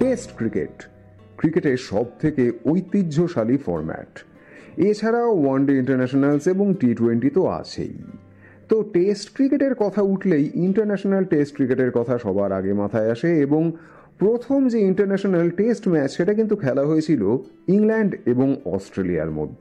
Test ক্রিকেটের সব থেকে ঐতিহ্যশালী ফরম্যাট। এছাড়াও ওয়ানডে ইন্টারন্যাশনালস এবং টি-20 তো আছেই। তো টেস্ট ক্রিকেটের কথা উঠলেই ইন্টারন্যাশনাল টেস্ট ক্রিকেটের কথা সবার আগে মাথায় আসে, এবং প্রথম যে ইন্টারন্যাশনাল টেস্ট ম্যাচ সেটা কিন্তু খেলা হয়েছিল ইংল্যান্ড এবং অস্ট্রেলিয়ার মধ্যে।